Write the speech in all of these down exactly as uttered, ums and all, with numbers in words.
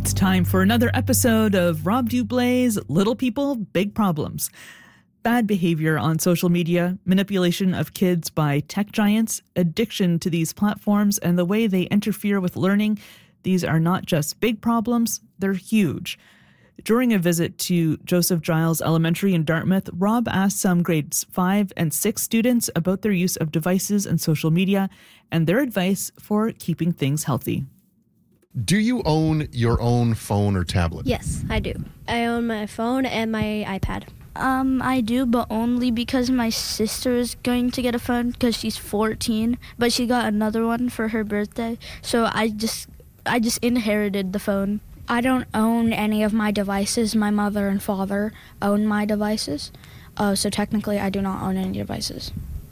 It's time for another episode of Rob Dublay's Little People, Big Problems. Bad behavior on social media, manipulation of kids by tech giants, addiction to these platforms, and the way they interfere with learning. These are not just big problems, they're huge. During a visit to Joseph Giles Elementary in Dartmouth, Rob asked some grades five and six students about their use of devices and social media and their advice for keeping things healthy. Do you own your own phone or tablet? Yes, I do. I own my phone and my iPad. Um, I do, but only because my sister is going to get a phone because she's fourteen, but she got another one for her birthday. So I just, I just inherited the phone. I don't own any of my devices. My mother and father own my devices. Uh, so technically, I do not own any devices.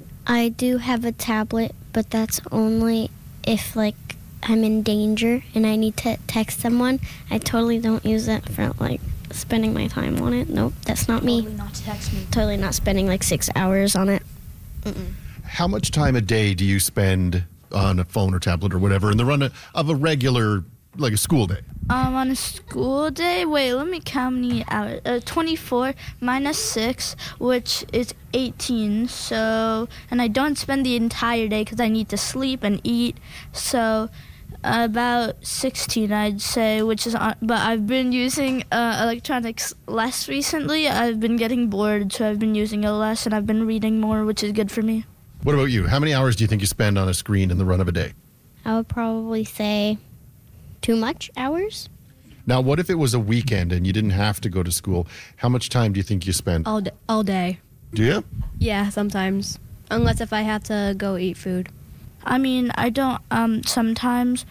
I do have a tablet, but that's only if, like, I'm in danger and I need to text someone. I totally don't use it for, like, spending my time on it. Nope, that's not me. Totally not to text me. Totally not spending, like, six hours on it. Mm-mm. How much time a day do you spend on a phone or tablet or whatever in the run of a regular, like a school day? Um, on a school day, wait, let me count me out. Uh, twenty-four minus six, which is eighteen. So, and I don't spend the entire day because I need to sleep and eat. So, uh, about sixteen, I'd say, which is, on, but I've been using uh, electronics less recently. I've been getting bored, so I've been using it less, and I've been reading more, which is good for me. What about you? How many hours do you think you spend on a screen in the run of a day? I would probably say too much hours. Now, what if it was a weekend and you didn't have to go to school? How much time do you think you spend? All, d- all day. Do you? Yeah, sometimes. Unless if I have to go eat food. I mean, I don't, um, sometimes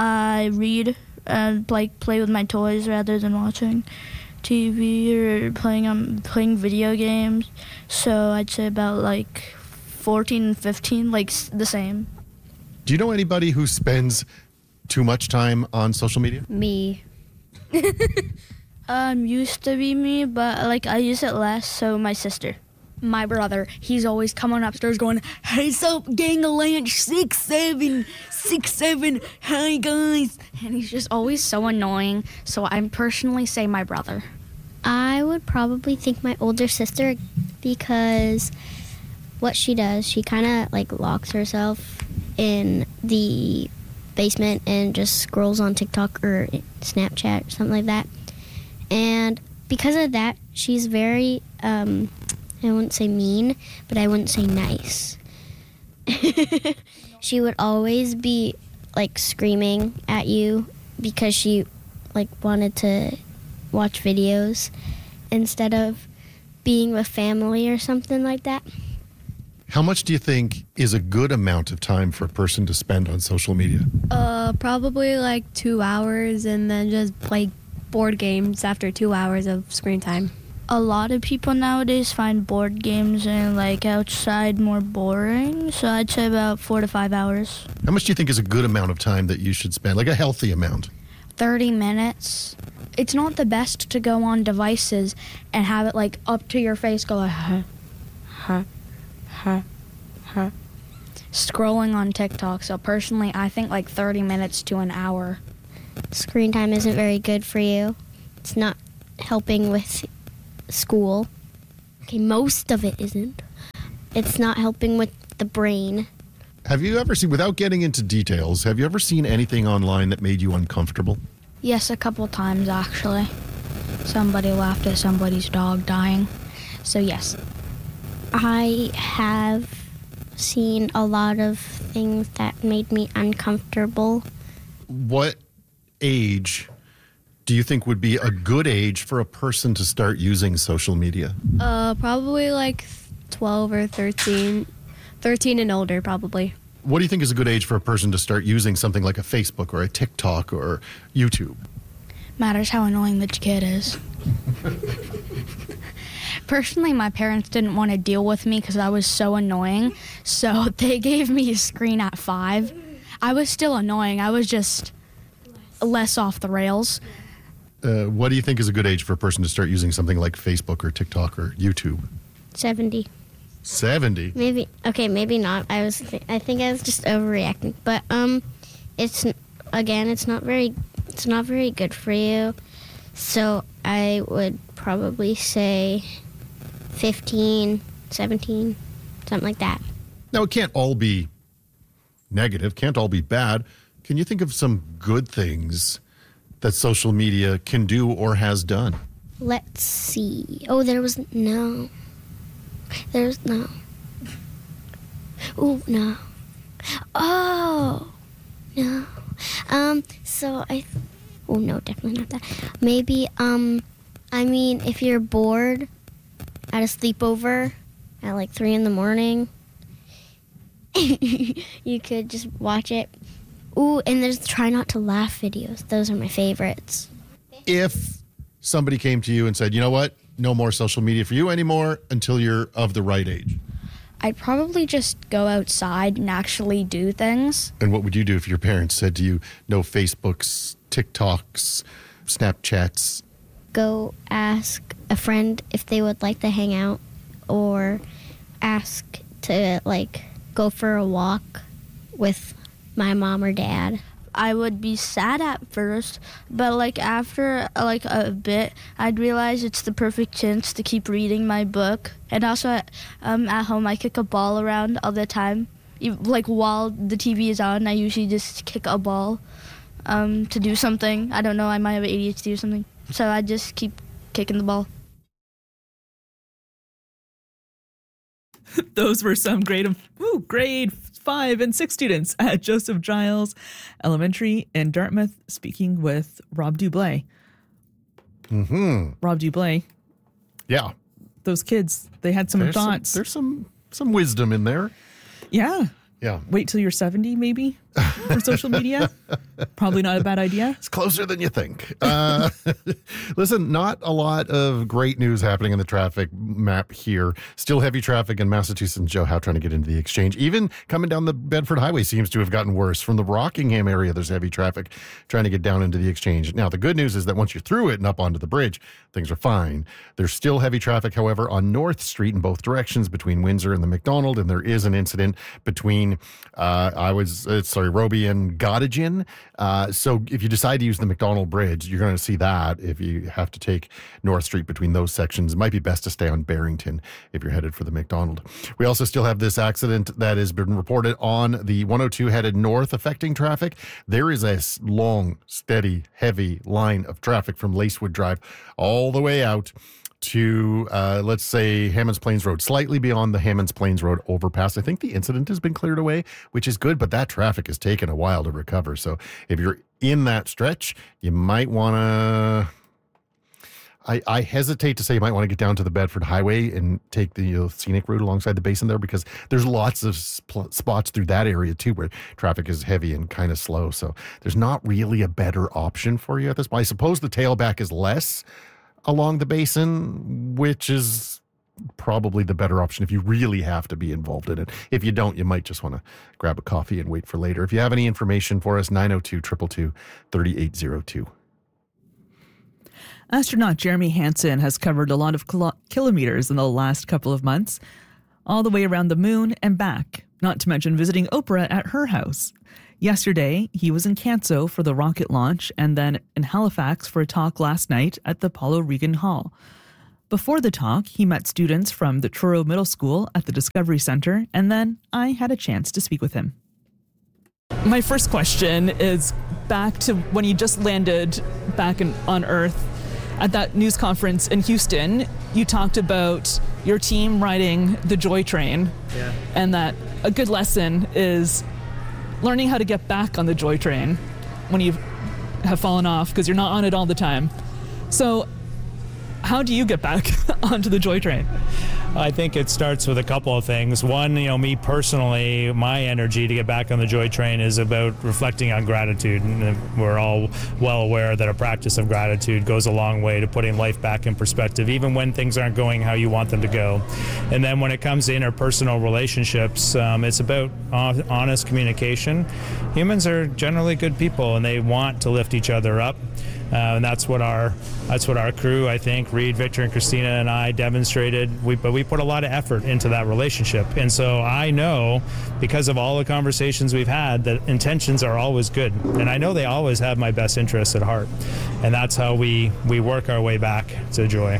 I read and, like, play with my toys rather than watching T V or playing, um, playing video games. So I'd say about, like, fourteen and fifteen, like, the same. Do you know anybody who spends too much time on social media? Me. um, used to be me, but, like, I use it less, so my sister. My brother, he's always coming upstairs going, "Hey, sup, gang of lunch, six, seven, six, seven, hi, guys." And he's just always so annoying. So I personally say my brother. I would probably think my older sister, because what she does, she kind of, like, locks herself in the basement and just scrolls on TikTok or Snapchat or something like that. And because of that, she's very, um, I wouldn't say mean, but I wouldn't say nice. She would always be, like, screaming at you because she, like, wanted to watch videos instead of being with family or something like that. How much do you think is a good amount of time for a person to spend on social media? Uh, probably like two hours and then just play board games after two hours of screen time. A lot of people nowadays find board games and, like, outside more boring, so I'd say about four to five hours. How much do you think is a good amount of time that you should spend, like a healthy amount? thirty minutes. It's not the best to go on devices and have it, like, up to your face, go like, huh, huh, huh, huh. Scrolling on TikTok. So personally, I think like thirty minutes to an hour. Screen time isn't very good for you. It's not helping with school. Okay, most of it isn't. It's not helping with the brain. Have you ever seen, without getting into details, have you ever seen anything online that made you uncomfortable? Yes, a couple times actually. Somebody laughed at somebody's dog dying. So yes. I have seen a lot of things that made me uncomfortable. What age do you think would be a good age for a person to start using social media? Uh, probably like twelve or thirteen. thirteen and older, probably. What do you think is a good age for a person to start using something like a Facebook or a TikTok or YouTube? Matters how annoying the kid is. Personally, my parents didn't want to deal with me because I was so annoying, so they gave me a screen at five. I was still annoying. I was just less off the rails. Uh, what do you think is a good age for a person to start using something like Facebook or TikTok or YouTube? seventy. seventy? Maybe, okay, maybe not. I was, th- I think I was just overreacting. But, um, it's, again, it's not very it's not very good for you. So I would probably say fifteen, seventeen, something like that. Now, it can't all be negative, can't all be bad. Can you think of some good things that social media can do or has done? Let's see. Oh, there was no. There's no. Oh, no. Oh, no. Um, so I. Oh, no, definitely not that. Maybe, um, I mean, if you're bored at a sleepover at like three in the morning, you could just watch it. Ooh, and there's try not to laugh videos. Those are my favorites. If somebody came to you and said, you know what, no more social media for you anymore until you're of the right age, I'd probably just go outside and actually do things. and what would you do if your parents said to you, no Facebooks, TikToks, Snapchats? Go ask a friend if they would like to hang out, or ask to, like, go for a walk with my mom or dad. I would be sad at first, but like after like a bit, I'd realize it's the perfect chance to keep reading my book. And also, um, at home, I kick a ball around all the time. Ev- Like while the T V is on, I usually just kick a ball um, to do something. I don't know, I might have A D H D or something. So I just keep kicking the ball. Those were some grade, ooh, grade five and six students at Joseph Giles Elementary in Dartmouth speaking with Rob Dublé. Mm-hmm. Rob Dublé, Yeah. those kids, they had some There's some, thoughts. there's some some wisdom in there. Yeah. Yeah. Wait till you're seventy, maybe, for social media. Probably not a bad idea. It's closer than you think. Uh, listen, not a lot of great news happening in the traffic map here. Still heavy traffic in Massachusetts and Joe Howe trying to get into the exchange. Even coming down the Bedford Highway seems to have gotten worse. From the Rockingham area, there's heavy traffic trying to get down into the exchange. Now, the good news is that once you're through it and up onto the bridge, things are fine. There's still heavy traffic, however, on North Street in both directions between Windsor and the McDonald, and there is an incident between, uh, I was, uh, sorry, Roby and Gottingen. Uh, so if you decide to use the McDonald Bridge, you're going to see that if you have to take North Street between those sections. It might be best to stay on Barrington if you're headed for the McDonald. We also still have this accident that has been reported on the one oh two headed north affecting traffic. There is a long, steady, heavy line of traffic from Lacewood Drive all the way out to, uh, let's say, Hammonds Plains Road, slightly beyond the Hammonds Plains Road overpass. I think the incident has been cleared away, which is good, but that traffic has taken a while to recover. So if you're in that stretch, you might want to... I, I hesitate to say you might want to get down to the Bedford Highway and take the you know, scenic route alongside the basin there, because there's lots of sp- spots through that area too where traffic is heavy and kind of slow. So there's not really a better option for you at this point. I suppose the tailback is less along the basin, which is probably the better option if you really have to be involved in it. If you don't, you might just want to grab a coffee and wait for later. If you have any information for us, nine oh two, two two two, three eight oh two. Astronaut Jeremy Hansen has covered a lot of kilo- kilometers in the last couple of months, all the way around the moon and back, not to mention visiting Oprah at her house. Yesterday, he was in Canso for the rocket launch and then in Halifax for a talk last night at the Paulo Regan Hall. Before the talk, he met students from the Truro Middle School at the Discovery Center, and then I had a chance to speak with him. My first question is back to when you just landed back in, on Earth. At that news conference in Houston, you talked about your team riding the Joy Train, yeah. and that a good lesson is learning how to get back on the Joy Train when you have fallen off, because you're not on it all the time. So how do you get back onto the Joy Train? I think it starts with a couple of things. One, you know, me personally, my energy to get back on the Joy Train is about reflecting on gratitude. And we're all well aware that a practice of gratitude goes a long way to putting life back in perspective, even when things aren't going how you want them to go. And then when it comes to interpersonal relationships, um, it's about honest communication. Humans are generally good people, and they want to lift each other up. Uh, and that's what our that's what our crew, I think, Reed, Victor, and Christina and I demonstrated, we, but we put a lot of effort into that relationship. And so I know, because of all the conversations we've had, that intentions are always good. And I know they always have my best interests at heart. And that's how we, we work our way back to joy.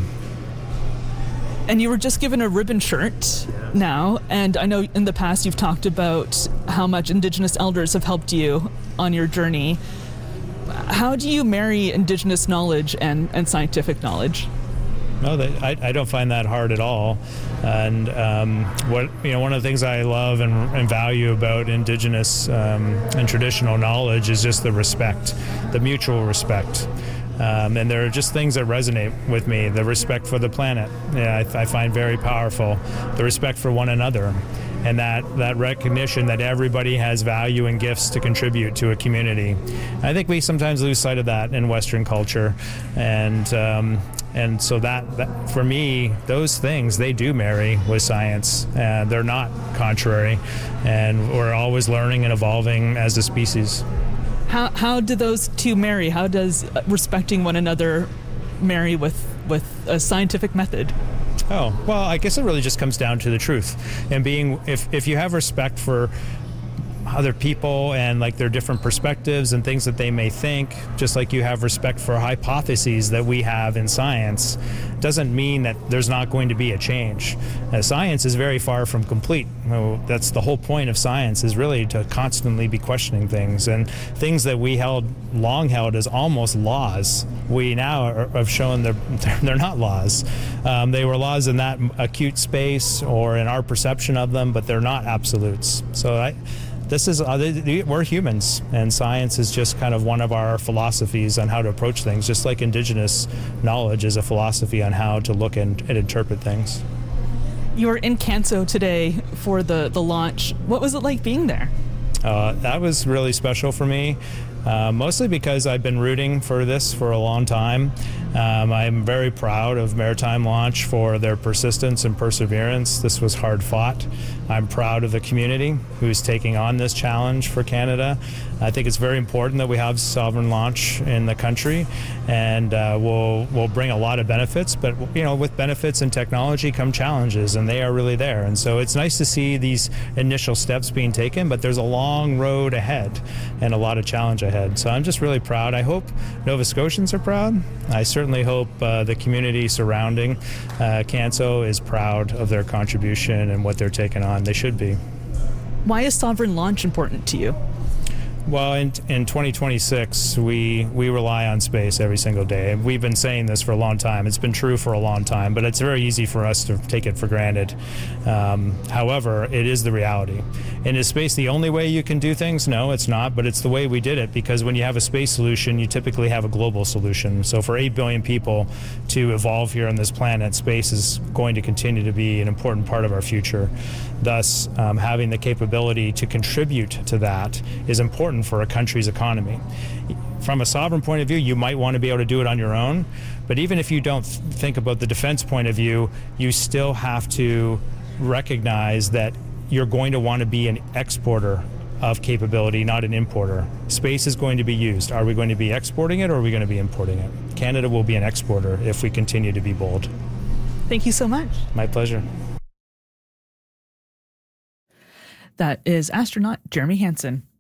And you were just given a ribbon shirt now, and I know in the past you've talked about how much Indigenous elders have helped you on your journey. How do you marry Indigenous knowledge and, and scientific knowledge? No, they, I, I don't find that hard at all. And um, what you know, one of the things I love and, and value about Indigenous um, and traditional knowledge is just the respect, the mutual respect. Um, and there are just things that resonate with me. The respect for the planet, yeah, I, I find very powerful. The respect for one another, and that, that recognition that everybody has value and gifts to contribute to a community. I think we sometimes lose sight of that in Western culture. And um, and so that, that, for me, those things, they do marry with science. Uh, they're not contrary. And we're always learning and evolving as a species. How how do those two marry? How does respecting one another marry with, with a scientific method? Oh, well, I guess it really just comes down to the truth. And being, if, if you have respect for other people and like their different perspectives and things that they may think, just like you have respect for hypotheses that we have in science, doesn't mean that there's not going to be a change. Uh, science is very far from complete. You know, that's the whole point of science, is really to constantly be questioning things, and things that we held long held as almost laws, we now are, have shown they're, they're not laws. Um, they were laws in that acute space or in our perception of them, but they're not absolutes. So I This is, uh, we're humans, and science is just kind of one of our philosophies on how to approach things, just like Indigenous knowledge is a philosophy on how to look and, and interpret things. You were in Canso today for the, the launch. What was it like being there? Uh, that was really special for me, uh, mostly because I've been rooting for this for a long time. Um, I'm very proud of Maritime Launch for their persistence and perseverance. This was hard fought. I'm proud of the community who's taking on this challenge for Canada. I think it's very important that we have sovereign launch in the country, and uh, we'll, we'll bring a lot of benefits, but you know, with benefits and technology come challenges, and they are really there. And so it's nice to see these initial steps being taken, but there's a long road ahead and a lot of challenge ahead. So I'm just really proud. I hope Nova Scotians are proud. I certainly hope uh, the community surrounding uh, Canso is proud of their contribution and what they're taking on. They should be. Why is sovereign launch important to you? Well, in, in twenty twenty-six, we, we rely on space every single day. We've been saying this for a long time. It's been true for a long time, but it's very easy for us to take it for granted. Um, however, it is the reality. And is space the only way you can do things? No, it's not, but it's the way we did it, because when you have a space solution, you typically have a global solution. So for eight billion people to evolve here on this planet, space is going to continue to be an important part of our future. Thus, um, having the capability to contribute to that is important for a country's economy. From a sovereign point of view, you might want to be able to do it on your own, but even if you don't th- think about the defense point of view, you still have to recognize that you're going to want to be an exporter of capability, not an importer. Space is going to be used. Are we going to be exporting it, or are we going to be importing it? Canada will be an exporter if we continue to be bold. Thank you so much. My pleasure. That is astronaut Jeremy Hansen.